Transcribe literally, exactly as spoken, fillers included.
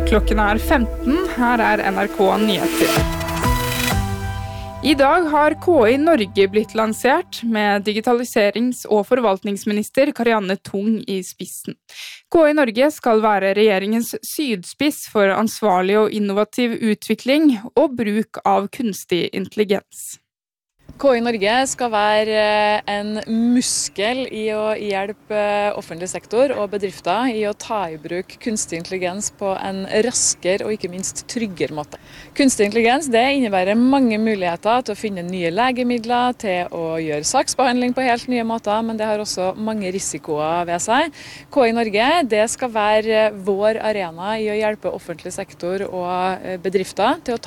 Klokken er femten, her er N R K Nyheter. I dag har K I Norge blitt lansert med digitaliserings- og forvaltningsminister Karianne Tung i spissen. K I Norge skal være regjeringens sydspiss for ansvarlig og innovativ utvikling og bruk av kunstig intelligens. K I Norge skal være en muskel i å hjelpe offentlig sektor og bedrifter i å ta i bruk kunstig intelligens på en raskere og ikke minst tryggere måte. Kunstig intelligens det innebærer mange muligheter til å finne nye legemidler, til å gjøre saksbehandling på helt nye måter, men det har også mange risikoer ved seg. K I Norge det skal være vår arena i å hjelpe offentlig sektor og bedrifter til å ta